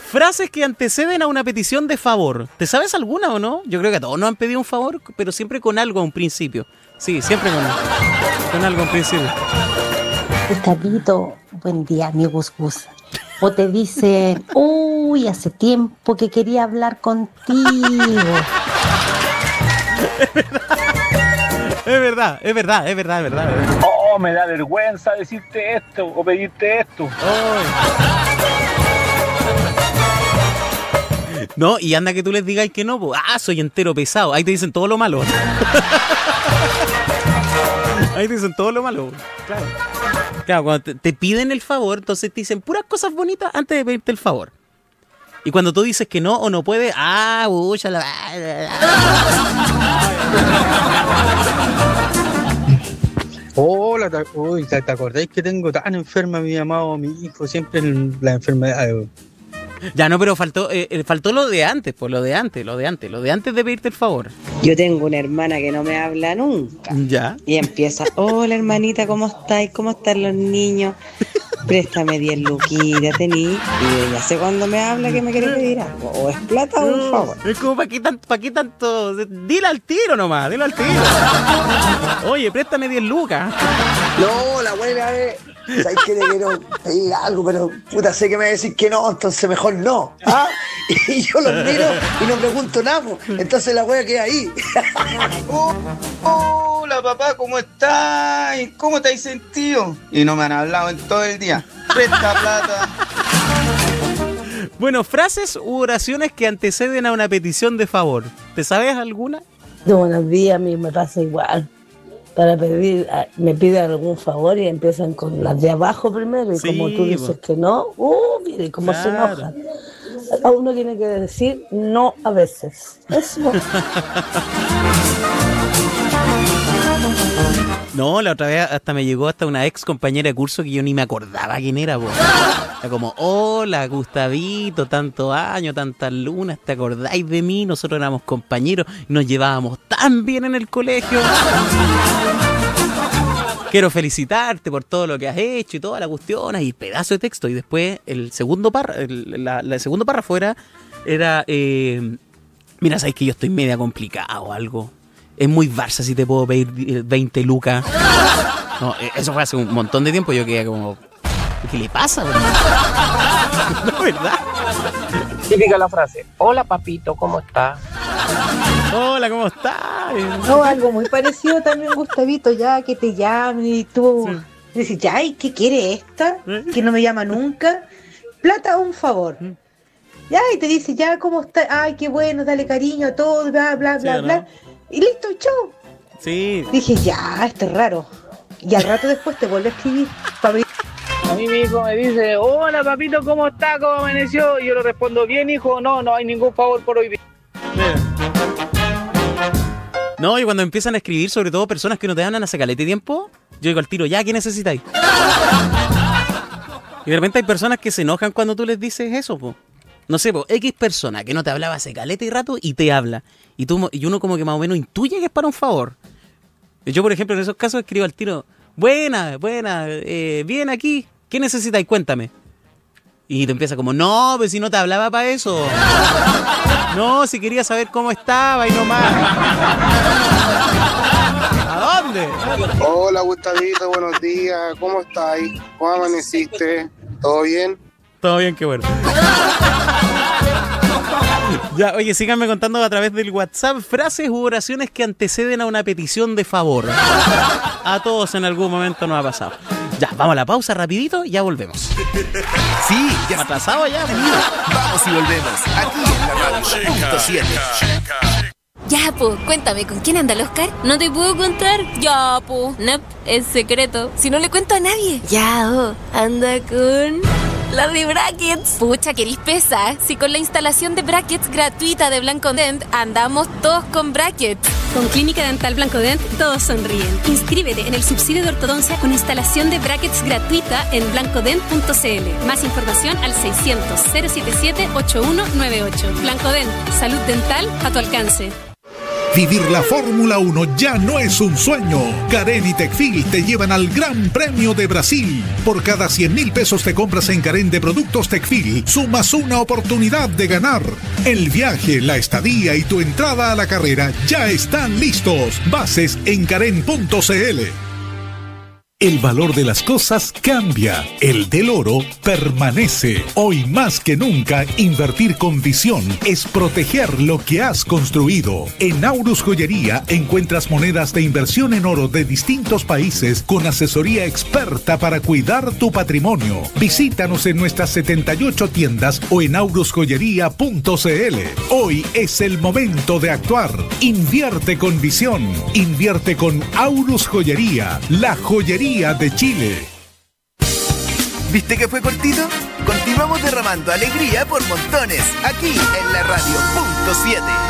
Frases que anteceden a una petición de favor. ¿Te sabes alguna o no? Yo creo que a todos nos han pedido un favor, pero siempre con algo a un principio. Sí, siempre con algo a un principio. Gustavito, buen día, mi Gus. O te dicen, uy, hace tiempo que quería hablar contigo. Es verdad. Oh, me da vergüenza decirte esto o pedirte esto. No, y anda que tú les digas que no, pues, soy entero pesado. Ahí te dicen todo lo malo. Claro, cuando te piden el favor, entonces te dicen puras cosas bonitas antes de pedirte el favor. Y cuando tú dices que no o no puedes, Hola, ¿te acordáis que tengo tan enferma a mi amado, mi hijo? Siempre en la enfermedad. Ya no, pero faltó lo de antes, pues lo de antes de pedirte el favor. Yo tengo una hermana que no me habla nunca. Ya. Y empieza, hola hermanita, ¿cómo estáis? ¿Cómo están los niños? Préstame 10 luquitas, tení. Y ya sé cuando me habla que me quiere pedir algo. O es plata o un favor. Es como, ¿para qué tanto? Dile al tiro nomás, Oye, préstame 10 lucas. No, la buena es... ¿Sabes que te quiero pedir algo? Pero puta, sé que me va a decir que no, entonces mejor no. ¿Ah? Y yo los miro y no pregunto nada, entonces la wea queda ahí. Hola papá, ¿cómo estás? ¿Cómo te has sentido? Y no me han hablado en todo el día. Presta plata. Bueno, frases u oraciones que anteceden a una petición de favor. ¿Te sabes alguna? Buenos días, a mí me pasa igual. Para pedir, me piden algún favor y empiezan con las de abajo primero y sí, como tú dices que no, mire cómo se enojan. A uno tiene que decir no a veces. Eso. No, la otra vez hasta me llegó hasta una ex compañera de curso que yo ni me acordaba quién era, po. Era como, hola Gustavito, tantos años, tantas lunas, ¿te acordáis de mí? Nosotros éramos compañeros y nos llevábamos tan bien en el colegio. Quiero felicitarte por todo lo que has hecho y toda la cuestión, y pedazo de texto. Y después el segundo párrafo era mira, sabes que yo estoy media complicado o algo. Es muy Barça si te puedo pedir 20 lucas. No, eso fue hace un montón de tiempo. Yo quedé como, ¿qué le pasa? No, ¿verdad? Típica la frase, hola papito, ¿cómo estás? Hola, ¿cómo estás? No, algo muy parecido también, Gustavito, ya que te llamen y tú dices, ya, ¿y qué quiere esta? Que no me llama nunca. Plata o un favor. Ya, y te dice, ya, ¿cómo estás? Ay, qué bueno, dale cariño a todos, bla, bla, bla, sí, bla. Y listo, chao. Sí. Dije, ya, esto es raro. Y al rato después te vuelve a escribir. A mí mi hijo me dice, hola papito, ¿cómo está? ¿Cómo amaneció? Y yo le respondo, bien hijo, no hay ningún favor por hoy día. No, y cuando empiezan a escribir, sobre todo personas que no te dan hace caleta de tiempo, yo digo al tiro, ya, ¿qué necesitáis? Y de repente hay personas que se enojan cuando tú les dices eso, po. No sé, po, X persona que no te hablaba hace caleta y rato y te habla. Y uno como que más o menos intuye que es para un favor. Yo, por ejemplo, en esos casos escribo al tiro, buena, bien aquí, ¿qué necesitáis? Cuéntame. Y te empieza como, no, pues si no te hablaba para eso. No, si quería saber cómo estaba y no más. ¿A dónde? Hola, Gustavito, buenos días. ¿Cómo estáis? ¿Cómo amaneciste? ¿Todo bien? Todo bien, qué bueno. Ya, oye, síganme contando a través del WhatsApp frases u oraciones que anteceden a una petición de favor. A todos en algún momento nos ha pasado. Ya, vamos a la pausa rapidito y ya volvemos. Sí, ya atrasado ya. Vamos y volvemos. Aquí en la radio. Punto 7. Ya, po, cuéntame, ¿con quién anda el Oscar? No te puedo contar. Ya, po, nope, es secreto. Si no le cuento a nadie. Ya, anda con... la de Brackets. Pucha, querís pesa. Si con la instalación de Brackets gratuita de Blanco Dent andamos todos con Brackets. Con Clínica Dental Blanco Dent todos sonríen. Inscríbete en el subsidio de ortodoncia con instalación de Brackets gratuita en blancodent.cl. Más información al 600-077-8198. Blanco Dent, salud dental a tu alcance. Vivir la Fórmula 1 ya no es un sueño. Carén y Tecfil te llevan al Gran Premio de Brasil. Por cada 100.000 pesos te compras en Carén de productos Tecfil, sumas una oportunidad de ganar. El viaje, la estadía y tu entrada a la carrera ya están listos. Bases en carén.cl. El valor de las cosas cambia, el del oro permanece. Hoy más que nunca, invertir con visión es proteger lo que has construido. En Aurus Joyería encuentras monedas de inversión en oro de distintos países con asesoría experta para cuidar tu patrimonio. Visítanos en nuestras 78 tiendas o en aurusjoyería.cl. Hoy es el momento de actuar. Invierte con visión. Invierte con Aurus Joyería, la joyería de Chile. ¿Viste que fue cortito? Continuamos derramando alegría por montones, aquí en la radio. Punto 7.